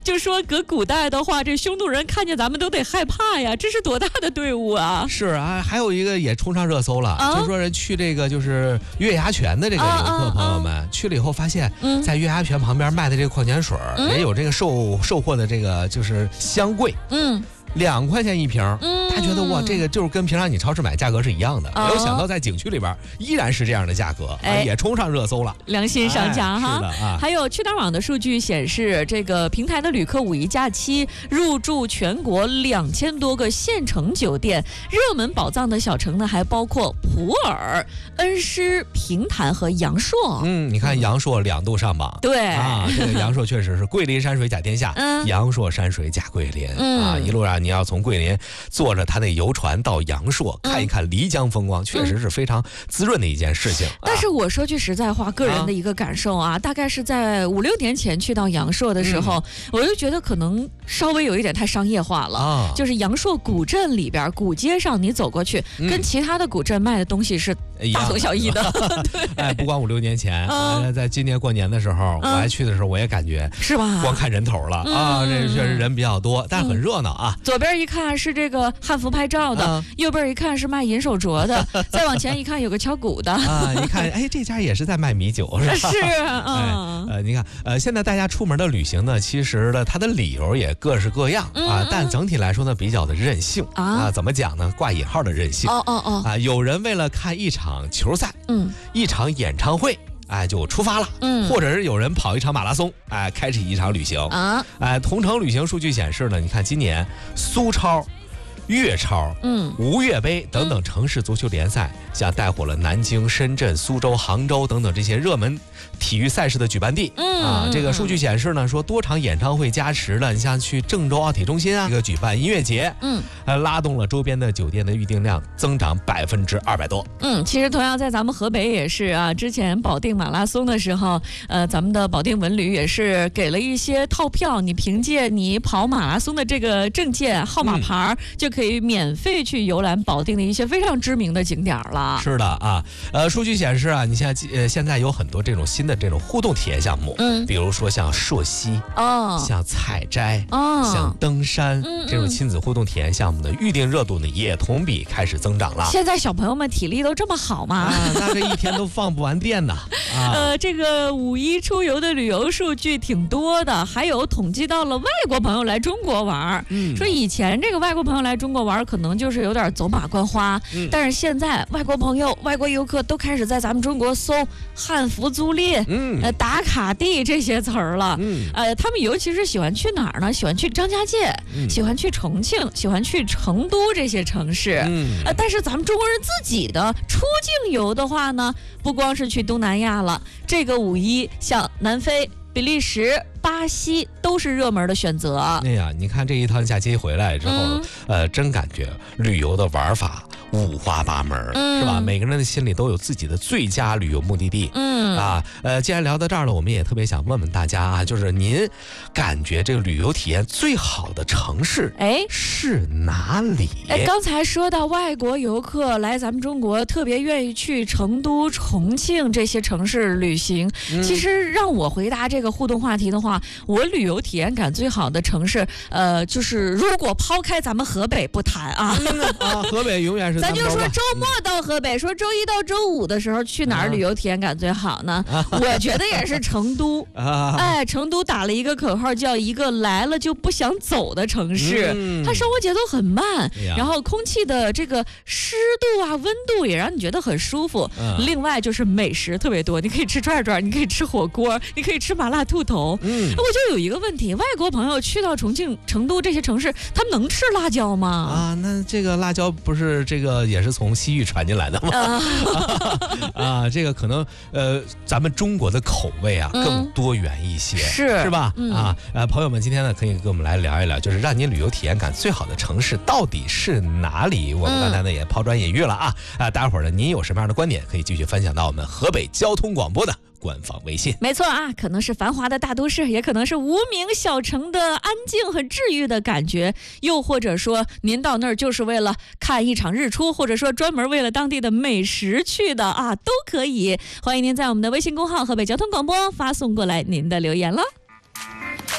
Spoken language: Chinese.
就说搁古代的话，这匈奴人看见咱们都得害怕呀，这是多大的队伍啊！ 是啊，还有一个也冲上热搜了，就说人去这个就是月牙泉的这个游客朋友们去了以后，发现在月牙泉旁边卖的这个矿泉水，也有这个售货的这个就是香柜，2块钱一瓶，他觉得哇，这个就是跟平常你超市买价格是一样的，没有想到在景区里边依然是这样的价格，也冲上热搜了， 良心商家哈。 是的啊。 还有去哪儿网的数据显示，这个平台的旅客五一假期入住全国2000多个县城酒店，热门宝藏的小城呢还包括普洱、恩施、平潭和阳朔。 你看阳朔2度上榜， 对啊，这个阳朔确实是桂林山水甲天下，阳朔山水甲桂林啊，一路上你要从桂林坐着他那游船到阳朔看一看漓江风光，确实是非常滋润的一件事情。 但是我说句实在话，个人的一个感受啊，大概是在5、6年前去到阳朔的时候，我就觉得可能稍微有一点太商业化了。就是阳朔古镇里边古街上，你走过去，跟其他的古镇卖的东西是大同小异的。 哎，不光5、6年前，在今年过年的时候，我还去的时候，我也感觉是吧？ 光看人头了啊，这确实人比较多，但很热闹啊。 左边一看是这个汉服拍照的，右边一看是卖银手镯的，再往前一看有个敲鼓的啊，一看哎，这家也是在卖米酒，是吧？ 是啊， 你看现在大家出门的旅行呢，其实呢它的理由也各式各样啊，但整体来说呢比较的任性啊，怎么讲呢？挂引号的任性啊，有人为了看一场球赛，一场演唱会。哎，就出发了，或者是有人跑一场马拉松，哎，开启一场旅行啊，哎，同城旅行数据显示呢，你看今年苏超、粤超、吴越杯等等城市足球联赛，像带火了南京、深圳、苏州、杭州等等这些热门体育赛事的举办地啊。这个数据显示呢，说多场演唱会加持了，你像去郑州奥体中心啊，这个举办音乐节，拉动了周边的酒店的预订量增长200%多。 其实同样在咱们河北也是啊，之前保定马拉松的时候，咱们的保定文旅也是给了一些套票，你凭借你跑马拉松的这个证件号码牌，就可以免费去游览保定的一些非常知名的景点了。 是的啊，数据显示啊，你现在有很多这种新的这种互动体验项目，比如说像溯溪，像采摘，像登山，这种亲子互动体验项目的预订热度呢也同比开始增长了。 现在小朋友们体力都这么好吗？ 那这一天都放不完电呢。 这个五一出游的旅游数据挺多的，还有统计到了外国朋友来中国玩，说以前这个外国朋友来中国玩可能就是有点走马观花，但是现在外国游客都开始在咱们中国搜汉服租赁、打卡地这些词儿了。他们尤其是喜欢去哪儿呢？喜欢去张家界，喜欢去重庆，喜欢去成都这些城市。但是咱们中国人自己的出境游的话呢，不光是去东南亚了，这个五一像南非、比利时、巴西都是热门的选择。 哎呀，你看这一趟假期回来之后，真感觉旅游的玩法五花八门，是吧？每个人的心里都有自己的最佳旅游目的地。既然聊到这儿了，我们也特别想问问大家啊，就是您感觉这个旅游体验最好的城市，是哪里？ 刚才说到外国游客来咱们中国，特别愿意去成都、重庆这些城市旅行。其实让我回答这个互动话题的话，我旅游体验感最好的城市，就是如果抛开咱们河北不谈啊， 河北永远是咱就说周末到河北，说周一到周五的时候去哪儿旅游体验感最好呢？我觉得也是成都。成都打了一个口号，叫一个来了就不想走的城市。它生活节奏很慢，然后空气的这个湿度啊、温度也让你觉得很舒服。另外就是美食特别多，你可以吃串串，你可以吃火锅，你可以吃麻辣兔头。我就有一个问题，外国朋友去到重庆、成都这些城市，他们能吃辣椒吗？ 那这个辣椒不是这个也是从西域传进来的吗？这个可能咱们中国的口味啊更多元一些，是吧？朋友们，今天呢可以跟我们来聊一聊，就是让你旅游体验感最好的城市到底是哪里？我们刚才呢也抛砖引玉了待会儿呢您有什么样的观点可以继续分享到我们河北交通广播的官方微信。 没错啊，可能是繁华的大都市，也可能是无名小城的安静和治愈的感觉，又或者说您到那儿就是为了看一场日出，或者说专门为了当地的美食去的都可以。欢迎您在我们的微信公号河北交通广播发送过来您的留言了。